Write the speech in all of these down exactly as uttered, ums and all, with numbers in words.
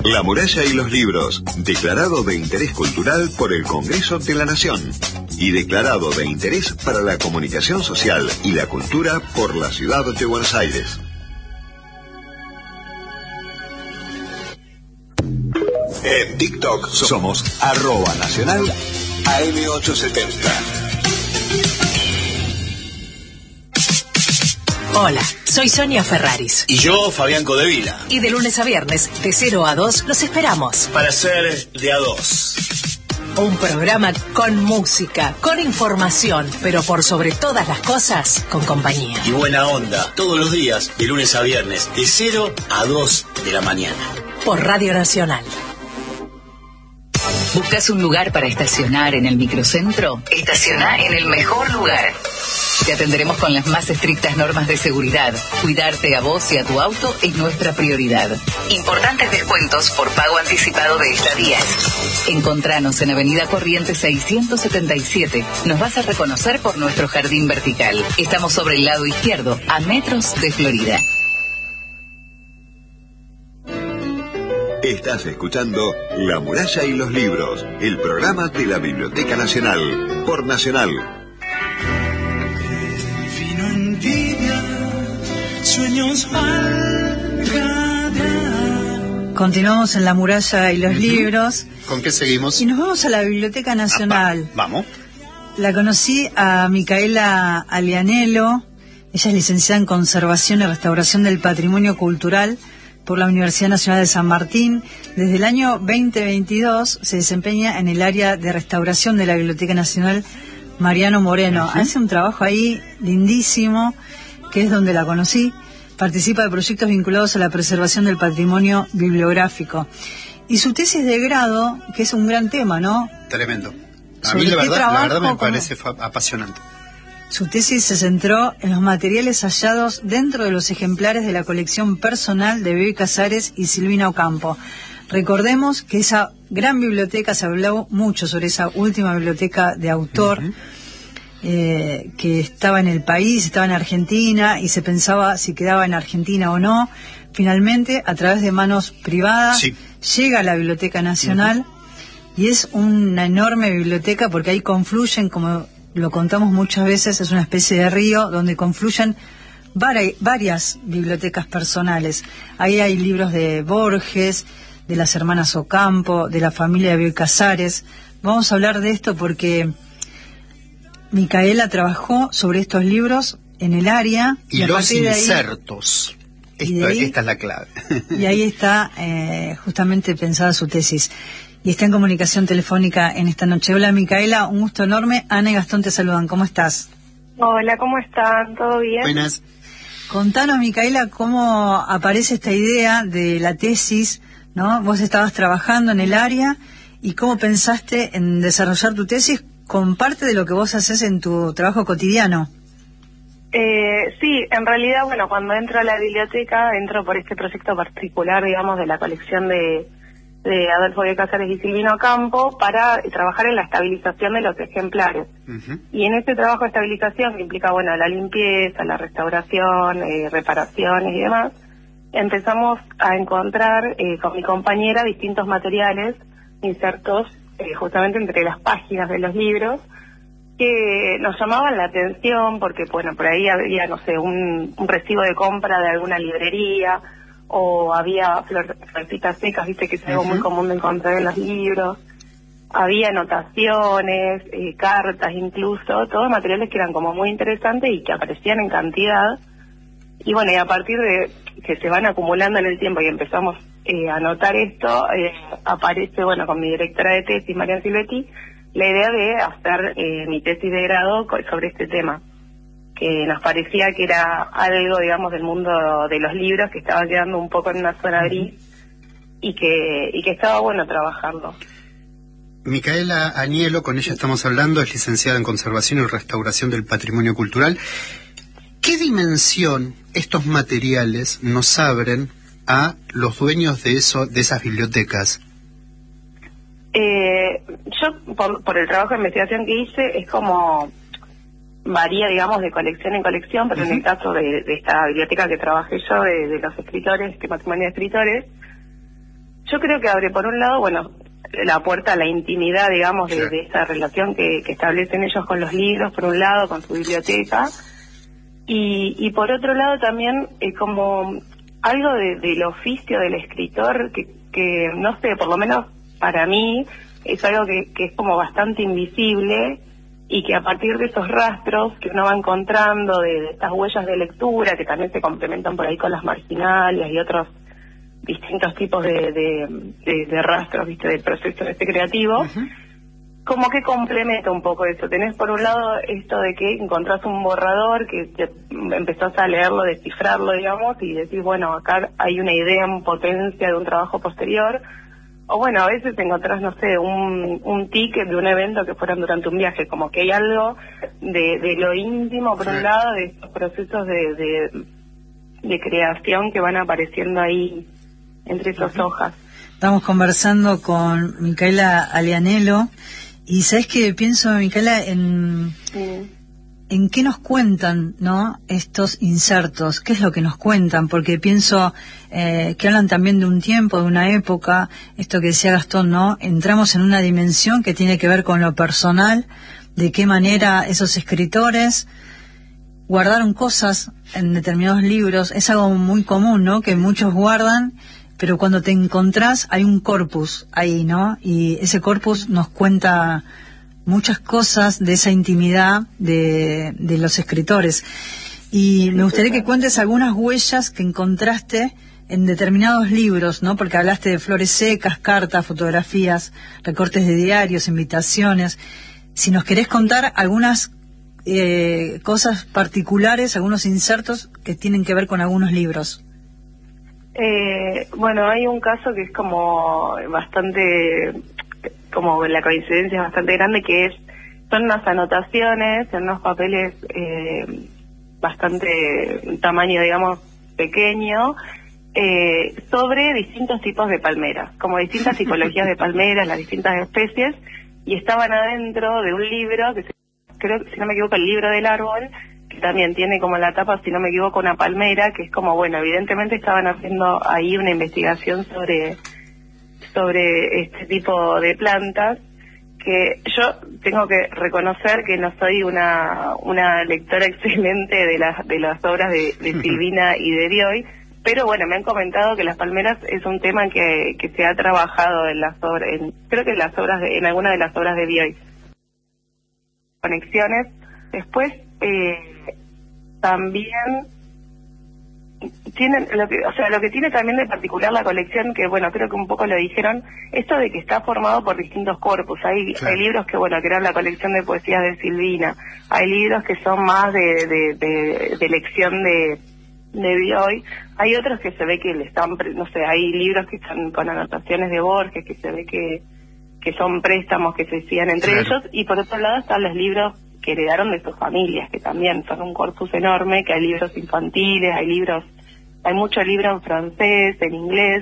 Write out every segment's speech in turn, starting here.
La Muralla y los Libros, declarado de interés cultural por el Congreso de la Nación y declarado de interés para la comunicación social y la cultura por la Ciudad de Buenos Aires. En TikTok somos arroba nacional A M ochocientos setenta. Hola, soy Sonia Ferraris. Y yo, Fabián Codevila. Y de lunes a viernes, de cero a dos, los esperamos. Para ser de a dos. Un programa con música, con información, pero por sobre todas las cosas, con compañía. Y buena onda, todos los días, de lunes a viernes, de cero a dos de la mañana. Por Radio Nacional. ¿Buscas un lugar para estacionar en el microcentro? Estaciona en el mejor lugar. Te atenderemos con las más estrictas normas de seguridad. Cuidarte a vos y a tu auto es nuestra prioridad. Importantes descuentos por pago anticipado de estadías. Encontranos en Avenida Corrientes seiscientos setenta y siete. Nos vas a reconocer por nuestro jardín vertical. Estamos sobre el lado izquierdo, a metros de Florida. Estás escuchando La Muralla y los Libros, el programa de la Biblioteca Nacional, por Nacional. Continuamos en La Muralla y los uh-huh. Libros. ¿Con qué seguimos? Y nos vamos a la Biblioteca Nacional. Ah, va. Vamos. La conocí a Micaela Alianello. Ella es licenciada en Conservación y Restauración del Patrimonio Cultural por la Universidad Nacional de San Martín. Desde el año veinte veintidós se desempeña en el área de restauración de la Biblioteca Nacional Mariano Moreno. Uh-huh. Hace un trabajo ahí lindísimo, que es donde la conocí. Participa de proyectos vinculados a la preservación del patrimonio bibliográfico. Y su tesis de grado, que es un gran tema, ¿no? Tremendo. A mí la verdad, la verdad me parece fa- apasionante. Su tesis se centró en los materiales hallados dentro de los ejemplares de la colección personal de Bioy Casares y Silvina Ocampo. Recordemos que esa gran biblioteca, se habló mucho sobre esa última biblioteca de autor, uh-huh. eh, que estaba en el país, estaba en Argentina, y se pensaba si quedaba en Argentina o no. Finalmente, a través de manos privadas, sí. llega a la Biblioteca Nacional, uh-huh. y es una enorme biblioteca porque ahí confluyen, como lo contamos muchas veces, es una especie de río donde confluyen vari- varias bibliotecas personales. Ahí hay libros de Borges, de las hermanas Ocampo, de la familia de Bioy Casares. Vamos a hablar de esto porque Micaela trabajó sobre estos libros en el área. Y, y los insertos. Ahí, Esto, ahí, esta es la clave. Y ahí está eh, justamente pensada su tesis. Y está en comunicación telefónica en esta noche. Hola Micaela, un gusto enorme. Ana y Gastón te saludan. ¿Cómo estás? Hola, ¿cómo están? ¿Todo bien? Buenas. Contanos, Micaela, cómo aparece esta idea de la tesis, ¿no? Vos estabas trabajando en el área y cómo pensaste en desarrollar tu tesis con parte de lo que vos haces en tu trabajo cotidiano. Eh, sí, en realidad, bueno, cuando entro a la biblioteca, entro por este proyecto particular, digamos, de la colección de... de Adolfo Bioy Casares y Silvina Ocampo para trabajar en la estabilización de los ejemplares. Uh-huh. Y en este trabajo de estabilización, que implica, bueno, la limpieza, la restauración, eh, reparaciones y demás, empezamos a encontrar eh, con mi compañera distintos materiales insertos eh, justamente entre las páginas de los libros que nos llamaban la atención porque, bueno, por ahí había, no sé, un, un recibo de compra de alguna librería, o había flor, florcitas secas, viste que es algo uh-huh. muy común de encontrar en los libros, había anotaciones, eh, cartas incluso, todos materiales que eran como muy interesantes y que aparecían en cantidad, y bueno, y a partir de que se van acumulando en el tiempo y empezamos eh, a anotar esto, eh, aparece, bueno, con mi directora de tesis, Marian Silvetti, la idea de hacer eh, mi tesis de grado sobre este tema, que nos parecía que era algo, digamos, del mundo de los libros que estaba quedando un poco en una zona gris y que y que estaba bueno trabajarlo. Micaela Alianello, con ella estamos hablando, es licenciada en Conservación y Restauración del Patrimonio Cultural. ¿Qué dimensión estos materiales nos abren a los dueños de eso, de esas bibliotecas? Eh, yo, por, por el trabajo de investigación que hice, es como... varía, digamos, de colección en colección, pero uh-huh. en el caso de, de esta biblioteca que trabajé yo, de, de los escritores, este matrimonio de escritores, yo creo que abre, por un lado, bueno, la puerta a la intimidad, digamos, de, de esa relación que, que establecen ellos con los libros, por un lado, con su biblioteca, y, y por otro lado también eh, como algo de, del oficio del escritor que, que, no sé, por lo menos para mí, es algo que, que es como bastante invisible, y que a partir de esos rastros que uno va encontrando, de, de estas huellas de lectura, que también se complementan por ahí con las marginales y otros distintos tipos de, de, de, de rastros, viste, del proceso este creativo, uh-huh. como que complementa un poco eso. Tenés por un lado esto de que encontrás un borrador, que te empezás a leerlo, descifrarlo, digamos, y decís, bueno, acá hay una idea en potencia de un trabajo posterior. O bueno, a veces encontrás, no sé, un, un ticket de un evento que fueron durante un viaje, como que hay algo de, de lo íntimo, por un lado, de estos procesos de, de, de creación que van apareciendo ahí entre esas hojas. Estamos conversando con Micaela Alianello, y ¿sabés qué pienso, Micaela, en... Sí. ¿En qué nos cuentan, no, estos insertos? ¿Qué es lo que nos cuentan? Porque pienso eh, que hablan también de un tiempo, de una época, esto que decía Gastón, ¿no? Entramos en una dimensión que tiene que ver con lo personal, de qué manera esos escritores guardaron cosas en determinados libros. Es algo muy común, ¿no? Que muchos guardan, pero cuando te encontrás hay un corpus ahí, ¿no? Y ese corpus nos cuenta muchas cosas de esa intimidad de, de los escritores. Y me gustaría que cuentes algunas huellas que encontraste en determinados libros, ¿no? Porque hablaste de flores secas, cartas, fotografías, recortes de diarios, invitaciones. Si nos querés contar algunas eh, cosas particulares, algunos insertos que tienen que ver con algunos libros. Eh, bueno, hay un caso que es como bastante... como la coincidencia es bastante grande, que es son unas anotaciones en unos papeles eh, bastante tamaño, digamos, pequeño, eh, sobre distintos tipos de palmeras, como distintas tipologías de palmeras, las distintas especies, y estaban adentro de un libro, que se, creo que si no me equivoco, el libro del árbol, que también tiene como la tapa, si no me equivoco, una palmera, que es como, bueno, evidentemente estaban haciendo ahí una investigación sobre... sobre este tipo de plantas, que yo tengo que reconocer que no soy una una lectora excelente de las de las obras de, de Silvina y de Bioy, pero bueno, me han comentado que las palmeras es un tema que, que se ha trabajado en las obras, en, creo que en las obras de, en alguna de las obras de Bioy. Conexiones. Después eh, también tienen lo que, o sea, lo que tiene también de particular la colección, que bueno, creo que un poco lo dijeron, esto de que está formado por distintos corpus. Hay, sí. hay libros que, bueno, que eran la colección de poesías de Silvina, hay libros que son más de, de, de, de lección de, de Bioy, hay otros que se ve que le están, no sé, hay libros que están con anotaciones de Borges, que se ve que, que son préstamos que se hacían entre claro. ellos, y por otro lado están los libros que heredaron de sus familias, que también son un corpus enorme, que hay libros infantiles, hay libros, hay mucho libro en francés, en inglés,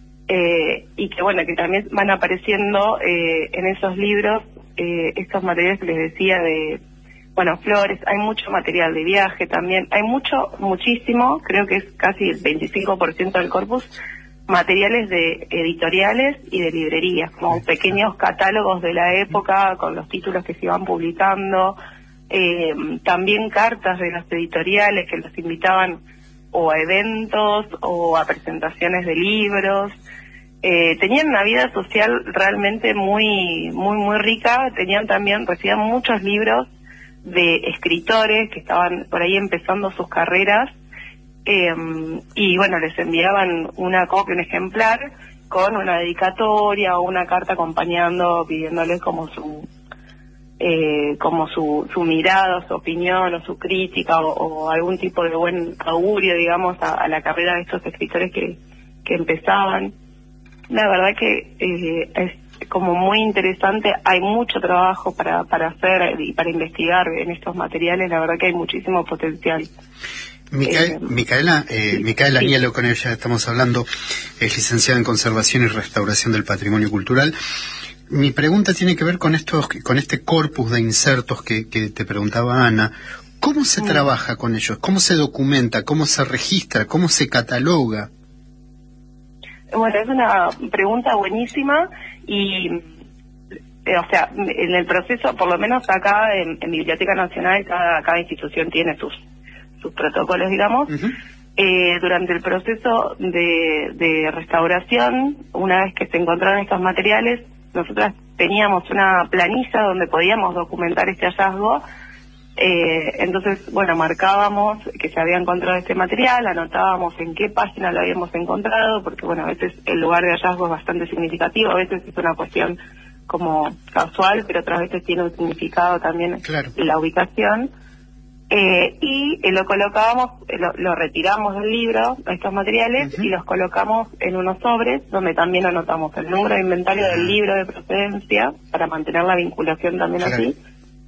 eh, y que bueno, que también van apareciendo eh, en esos libros eh, estos materiales que les decía de, bueno, flores, hay mucho material de viaje también, hay mucho, muchísimo, creo que es casi el veinticinco por ciento del corpus, materiales de editoriales y de librerías, como pequeños catálogos de la época con los títulos que se iban publicando, eh, también cartas de las editoriales que los invitaban o a eventos o a presentaciones de libros. Eh, tenían una vida social realmente muy muy muy rica, tenían también, recibían muchos libros de escritores que estaban por ahí empezando sus carreras, eh, y bueno, les enviaban una copia, un ejemplar con una dedicatoria o una carta acompañando, pidiéndoles como su eh, como su, su mirada, su opinión o su crítica o, o algún tipo de buen augurio, digamos, a, a la carrera de estos escritores que, que empezaban. La verdad que eh, es como muy interesante, hay mucho trabajo para, para hacer y para investigar en estos materiales, la verdad que hay muchísimo potencial. Micael, eh, Micaela, eh, sí, Micaela sí. Alianello, con ella estamos hablando, es licenciada en Conservación y Restauración del Patrimonio Cultural. Mi pregunta tiene que ver con estos, con este corpus de insertos que, que te preguntaba Ana. ¿Cómo se mm. trabaja con ellos? ¿Cómo se documenta? ¿Cómo se registra? ¿Cómo se cataloga? Bueno, es una pregunta buenísima y, eh, o sea, en el proceso, por lo menos acá en, en Biblioteca Nacional, cada, cada institución tiene sus, sus protocolos, digamos. Uh-huh. Eh, durante el proceso de, de restauración, una vez que se encontraron estos materiales, nosotras teníamos una planilla donde podíamos documentar este hallazgo. Eh, entonces, bueno, marcábamos que se había encontrado este material, anotábamos en qué página lo habíamos encontrado, porque bueno, a veces el lugar de hallazgo es bastante significativo, a veces es una cuestión como casual, pero otras veces tiene un significado también, claro, la ubicación. Eh, y eh, lo colocábamos, eh, lo, lo retiramos del libro, estos materiales, uh-huh, y los colocamos en unos sobres donde también anotamos el número de inventario del libro de procedencia para mantener la vinculación también, claro, así.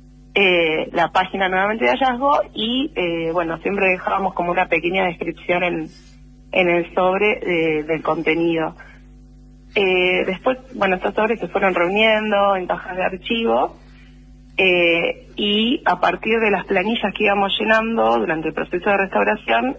Eh, la página nuevamente de hallazgo y, eh, bueno, siempre dejábamos como una pequeña descripción en, en el sobre de, del contenido. Eh, después, bueno, estos sobres se fueron reuniendo en cajas de archivo eh, y a partir de las planillas que íbamos llenando durante el proceso de restauración,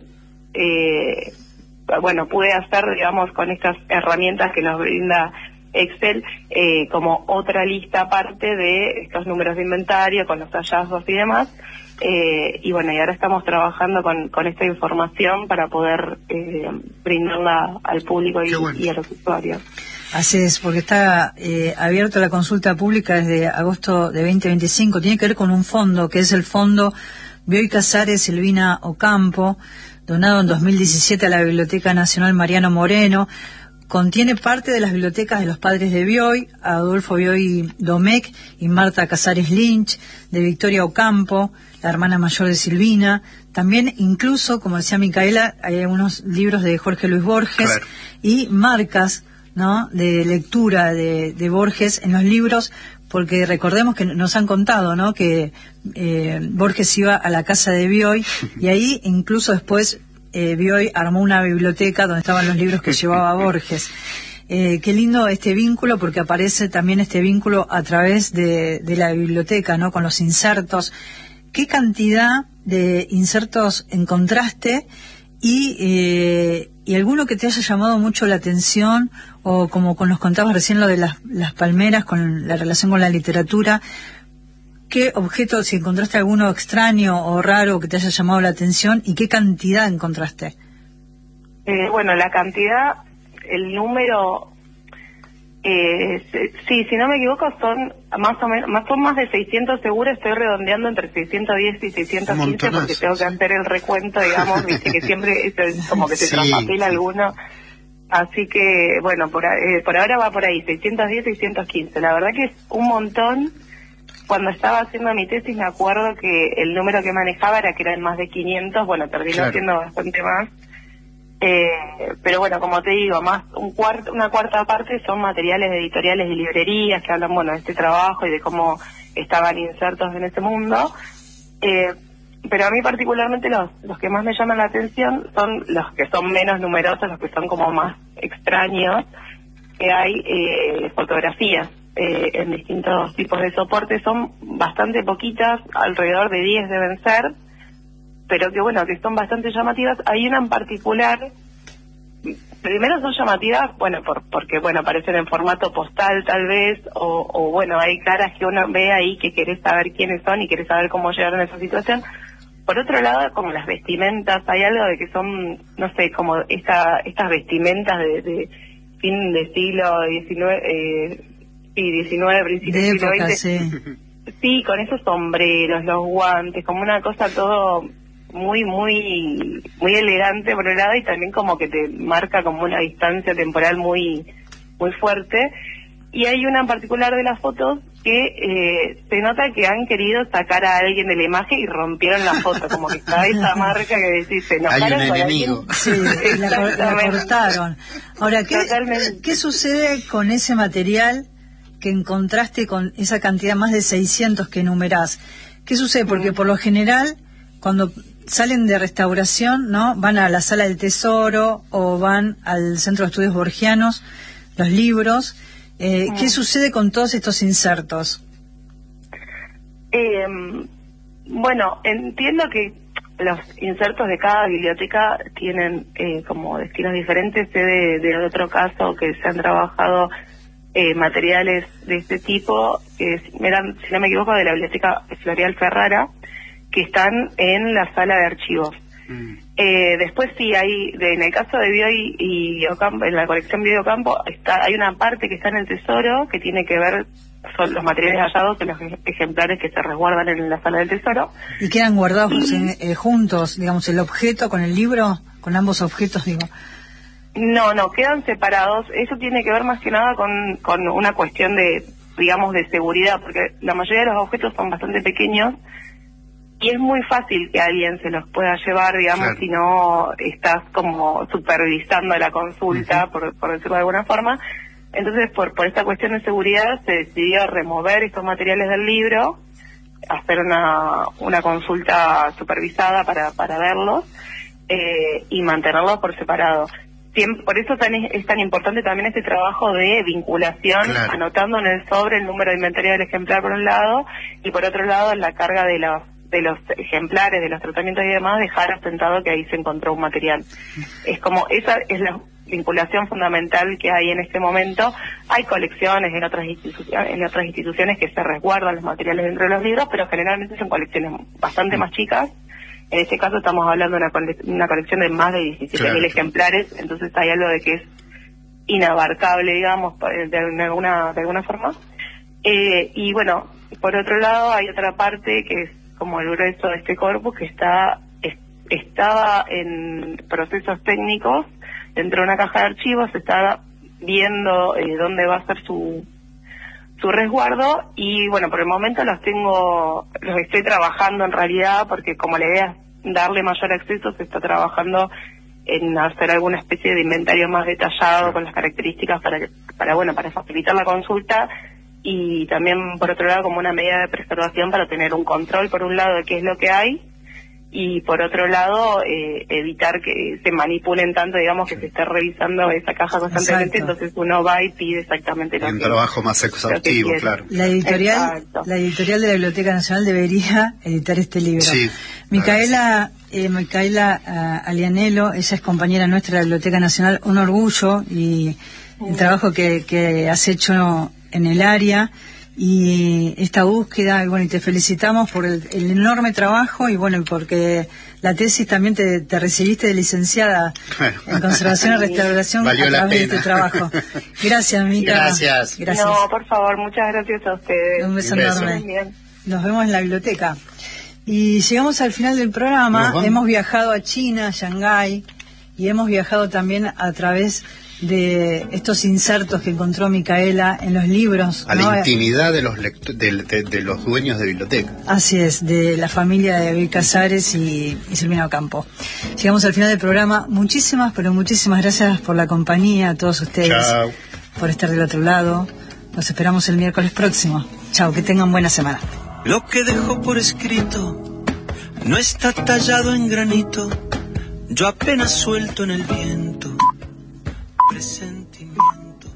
eh, bueno, pude hacer, digamos, con estas herramientas que nos brinda Excel, eh, como otra lista aparte de estos números de inventario con los hallazgos y demás, eh, y bueno, y ahora estamos trabajando con, con esta información para poder eh, brindarla al público y, bueno, y a los usuarios. Así es, porque está eh, abierta la consulta pública desde agosto de veinte veinticinco, tiene que ver con un fondo, que es el Fondo Bioy Casares Silvina Ocampo, donado en dos mil diecisiete a la Biblioteca Nacional Mariano Moreno. Contiene parte de las bibliotecas de los padres de Bioy, Adolfo Bioy Domecq y Marta Casares Lynch, de Victoria Ocampo, la hermana mayor de Silvina. También, incluso, como decía Micaela, hay algunos libros de Jorge Luis Borges, claro, y marcas, ¿no?, de lectura de, de Borges en los libros, porque recordemos que nos han contado, ¿no?, que eh, Borges iba a la casa de Bioy y ahí incluso después Eh, Bioy armó una biblioteca donde estaban los libros que llevaba Borges. Eh, qué lindo este vínculo, porque aparece también este vínculo a través de, de la biblioteca, ¿no?, con los insertos. ¿Qué cantidad de insertos encontraste y, eh, y alguno que te haya llamado mucho la atención, o como nos contabas recién lo de las, las palmeras, con la relación con la literatura? ¿Qué objeto, si encontraste alguno extraño o raro que te haya llamado la atención, y qué cantidad encontraste? Eh, bueno, la cantidad, el número, eh, sí, si no me equivoco, son más o menos, más son más de seiscientos seguro, estoy redondeando entre seiscientos diez y seiscientos quince porque tengo que hacer el recuento, digamos, viste que siempre es como que se sí. traspapela alguno. Así que, bueno, por, eh, por ahora va por ahí, seiscientos diez, seiscientos quince. La verdad que es un montón. Cuando estaba haciendo mi tesis me acuerdo que el número que manejaba era que eran más de quinientos, bueno, terminó claro. siendo bastante más. Eh, pero bueno, como te digo, más un cuarto, una cuarta parte son materiales de editoriales y librerías que hablan, bueno, de este trabajo y de cómo estaban insertos en ese mundo. Eh, pero a mí particularmente los, los que más me llaman la atención son los que son menos numerosos, los que son como más extraños, que hay eh, fotografías. Eh, en distintos tipos de soportes, son bastante poquitas, alrededor de diez deben ser, pero que bueno, que son bastante llamativas. Hay una en particular, primero son llamativas, bueno, por, porque bueno, aparecen en formato postal tal vez, o, o bueno, hay caras que uno ve ahí que querés saber quiénes son y querés saber cómo llegaron a esa situación. Por otro lado, como las vestimentas, hay algo de que son, no sé, como esta, estas vestimentas de, de fin de siglo diecinueve, eh, sí, diecinueve, principios del siglo veinte. Sí. Sí, con esos sombreros, los guantes, como una cosa todo muy, muy, muy elegante por un lado, y también como que te marca como una distancia temporal muy, muy fuerte. Y hay una en particular de las fotos que eh, se nota que han querido sacar a alguien de la imagen y rompieron la foto, como que está esa marca que decís, se enojaron hay un con enemigo. Sí, la, la cortaron. Ahora, ¿qué, ¿qué sucede con ese material que encontraste, con esa cantidad, más de seiscientos que enumerás? ¿Qué sucede? Porque por lo general, cuando salen de restauración, ¿no?, van a la Sala del Tesoro o van al Centro de Estudios Borgianos, los libros. Eh, ¿Qué sucede con todos estos insertos? Eh, bueno, entiendo que los insertos de cada biblioteca tienen eh, como destinos diferentes. Sé de, de otro caso que se han trabajado eh, materiales de este tipo, que eran, si no me equivoco, de la Biblioteca Floreal Ferrara, que están en la sala de archivos. Mm. Eh, después sí hay, de, en el caso de Bio y, y Ocampo, en la colección Bio y Ocampo, está, hay una parte que está en el Tesoro que tiene que ver son los materiales hallados de los ejemplares que se resguardan en la sala del Tesoro. ¿Y quedan guardados en, eh, juntos, digamos, el objeto con el libro, con ambos objetos, digo? No, no, quedan separados. Eso tiene que ver más que nada con, con una cuestión de, digamos, de seguridad, porque la mayoría de los objetos son bastante pequeños y es muy fácil que alguien se los pueda llevar, digamos, claro, si no estás como supervisando la consulta, uh-huh, por, por decirlo de alguna forma. Entonces, por, por esta cuestión de seguridad, se decidió remover estos materiales del libro, hacer una, una consulta supervisada para, para verlos, eh, y mantenerlos por separado. Siempre, por eso tan, es tan importante también este trabajo de vinculación, claro, anotando en el sobre el número de inventario del ejemplar por un lado, y por otro lado la carga de los, de los ejemplares, de los tratamientos y demás, dejar asentado que ahí se encontró un material. Es como, esa es la vinculación fundamental que hay en este momento. Hay colecciones en otras instituciones, en otras instituciones que se resguardan los materiales dentro de los libros, pero generalmente son colecciones bastante más chicas. En este caso estamos hablando de una, cole una colección de más de diecisiete mil claro, ejemplares, entonces hay algo de que es inabarcable, digamos, de alguna, de alguna forma. Eh, y bueno, por otro lado hay otra parte que es como el grueso de este corpus, que está es, estaba en procesos técnicos dentro de una caja de archivos, se está viendo eh, dónde va a ser su su resguardo, y bueno, por el momento los tengo, los estoy trabajando en realidad, porque como la idea es darle mayor acceso, se está trabajando en hacer alguna especie de inventario más detallado con las características para que, para bueno, para facilitar la consulta, y también por otro lado como una medida de preservación para tener un control por un lado de qué es lo que hay, y por otro lado eh, evitar que se manipulen tanto, digamos, que se esté revisando esa caja constantemente. Exacto. Entonces uno va y pide exactamente lo un que... Un trabajo más exhaustivo, claro. La editorial, la editorial de la Biblioteca Nacional debería editar este libro. Sí. Micaela, eh, Micaela uh, Alianello, ella es compañera nuestra de la Biblioteca Nacional, un orgullo, y el mm. trabajo que, que has hecho en el área, y esta búsqueda, y bueno, y te felicitamos por el, el enorme trabajo, y bueno, porque la tesis también te, te recibiste de licenciada bueno. en conservación y restauración Valió a través la de tu trabajo. Gracias, Mica. Gracias. Gracias. No, por favor, muchas gracias a ustedes. Un beso enorme. Nos vemos en la biblioteca. Y llegamos al final del programa. Hemos viajado a China, a Shanghái, y hemos viajado también a través de estos insertos que encontró Micaela en los libros. A ¿no? la intimidad de los, de, de, de los dueños de biblioteca. Así es, de la familia de Bioy Casares y, y Silvina Ocampo. Llegamos al final del programa. Muchísimas, pero muchísimas gracias por la compañía, a todos ustedes. Chao. Por estar del otro lado. Los esperamos el miércoles próximo. Chao, que tengan buena semana. Lo que dejó por escrito no está tallado en granito, yo apenas suelto en el viento presentimientos.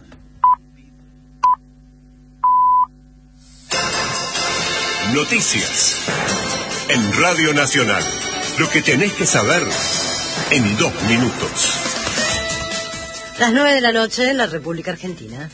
Noticias en Radio Nacional. Lo que tenés que saber en dos minutos. Las nueve de la noche en la República Argentina.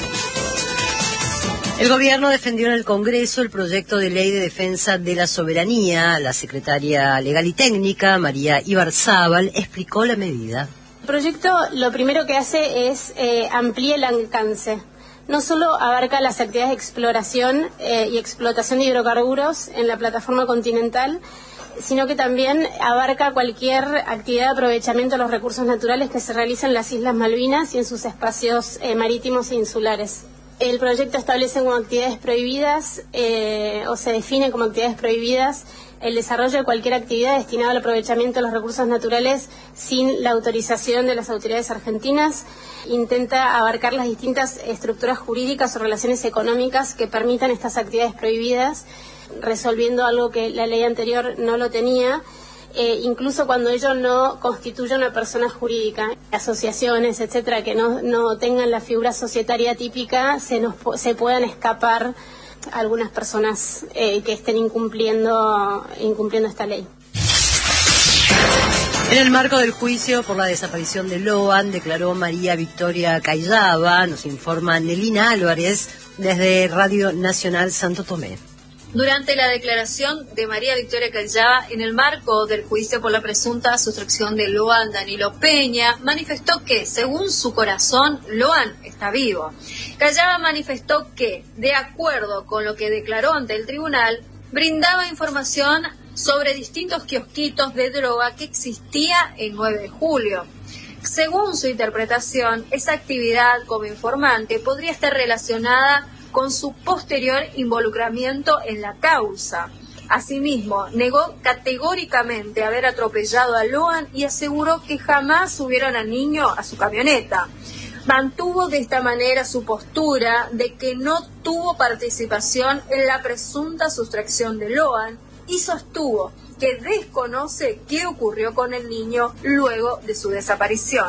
El gobierno defendió en el Congreso el proyecto de ley de defensa de la soberanía. La secretaria legal y técnica, María Ibarzábal, explicó la medida. El proyecto lo primero que hace es eh, ampliar el alcance. No solo abarca las actividades de exploración eh, y explotación de hidrocarburos en la plataforma continental, sino que también abarca cualquier actividad de aprovechamiento de los recursos naturales que se realiza en las Islas Malvinas y en sus espacios eh, marítimos e insulares. El proyecto establece como actividades prohibidas, eh, o se define como actividades prohibidas, el desarrollo de cualquier actividad destinada al aprovechamiento de los recursos naturales sin la autorización de las autoridades argentinas. Intenta abarcar las distintas estructuras jurídicas o relaciones económicas que permitan estas actividades prohibidas, resolviendo algo que la ley anterior no lo tenía. Eh, incluso cuando ello no constituya una persona jurídica, asociaciones, etcétera, que no, no tengan la figura societaria típica, se nos se puedan escapar algunas personas eh, que estén incumpliendo incumpliendo esta ley. En el marco del juicio por la desaparición de Loan, declaró María Victoria Callaba, nos informa Nelina Álvarez, desde Radio Nacional Santo Tomé. Durante la declaración de María Victoria Callaba en el marco del juicio por la presunta sustracción de Loan Danilo Peña, manifestó que, según su corazón, Loan está vivo. Callaba manifestó que, de acuerdo con lo que declaró ante el tribunal, brindaba información sobre distintos kiosquitos de droga que existía el nueve de julio. Según su interpretación, esa actividad como informante podría estar relacionada con su posterior involucramiento en la causa. Asimismo, negó categóricamente haber atropellado a Loan y aseguró que jamás subieron al niño a su camioneta. Mantuvo de esta manera su postura de que no tuvo participación en la presunta sustracción de Loan y sostuvo que desconoce qué ocurrió con el niño luego de su desaparición.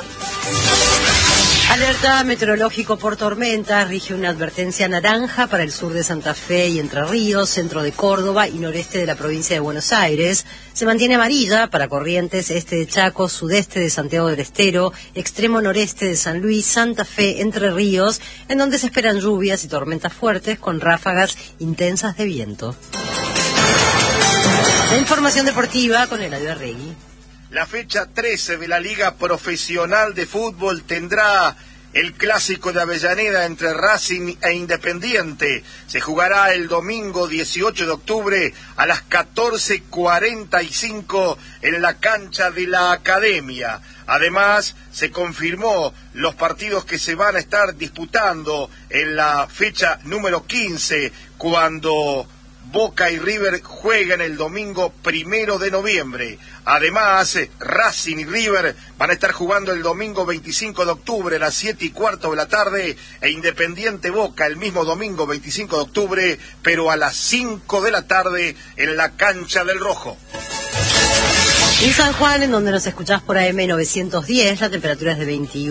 Alerta meteorológico por tormentas, rige una advertencia naranja para el sur de Santa Fe y Entre Ríos, centro de Córdoba y noreste de la provincia de Buenos Aires. Se mantiene amarilla para Corrientes, este de Chaco, sudeste de Santiago del Estero, extremo noreste de San Luis, Santa Fe, Entre Ríos, en donde se esperan lluvias y tormentas fuertes con ráfagas intensas de viento. La información deportiva con Eladio Arregui. La fecha trece de la Liga Profesional de Fútbol tendrá el clásico de Avellaneda entre Racing e Independiente. Se jugará el domingo dieciocho de octubre a las catorce cuarenta y cinco en la cancha de la Academia. Además, se confirmó los partidos que se van a estar disputando en la fecha número quince, cuando Boca y River juegan el domingo primero de noviembre. Además, Racing y River van a estar jugando el domingo veinticinco de octubre a las siete y cuarto de la tarde, e Independiente Boca el mismo domingo veinticinco de octubre, pero a las cinco de la tarde en la cancha del Rojo. En San Juan, en donde nos escuchás por A M novecientos diez, la temperatura es de veintiuno.